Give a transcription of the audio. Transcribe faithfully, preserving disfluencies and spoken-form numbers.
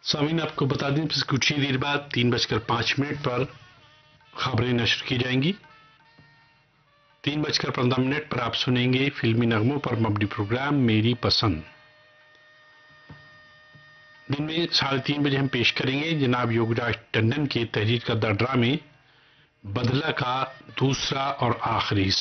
सामीन, आपको बता दें कि कुछ ही देर बाद तीन बजकर पांच मिनट पर खबरें नशर की जाएंगी। तीन बजकर पंद्रह मिनट पर आप सुनेंगे फिल्मी नगमों पर मबनी प्रोग्राम मेरी पसंद। दिन में साढ़े तीन बजे हम पेश करेंगे जनाब योगराज टंडन के तहरीर का ड्रामे बदला का दूसरा और आखिरी